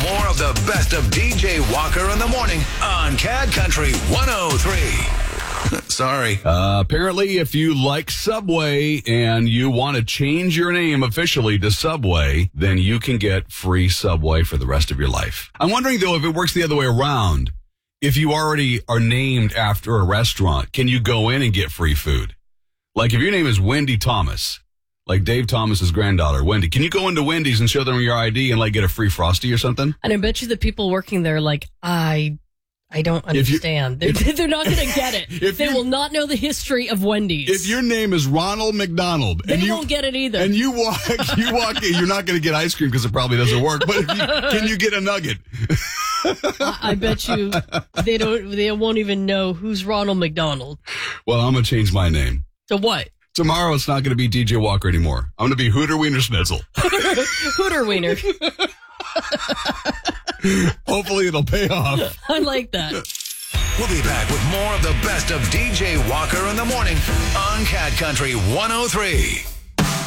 more of the best of DJ Walker in the morning on Cad Country 103. Sorry. Apparently, if you like Subway and you want to change your name officially to Subway, then you can get free Subway for the rest of your life. I'm wondering, though, if it works the other way around. If you already are named after a restaurant, can you go in and get free food? Like if your name is Wendy Thomas, like Dave Thomas's granddaughter, Wendy, can you go into Wendy's and show them your ID and like get a free Frosty or something? And I bet you the people working there like, I don't understand. They're not going to get it. They will not know the history of Wendy's. If your name is Ronald McDonald, they won't get it either. And you walk in, you're not going to get ice cream because it probably doesn't work. But can you get a nugget? I bet you they won't even know who's Ronald McDonald. Well, I'm going to change my name. To what? Tomorrow it's not going to be DJ Walker anymore. I'm going to be Hooter Wiener Schnitzel. Hooter Wiener. Hopefully it'll pay off. I like that. We'll be back with more of the best of DJ Walker in the morning on Cad Country 103.